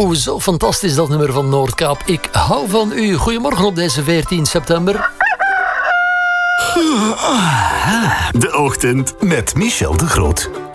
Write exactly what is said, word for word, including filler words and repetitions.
Oh, zo fantastisch dat nummer van Noordkaap. Ik hou van u. Goedemorgen op deze veertien september. De Ochtend met Michel de Groot.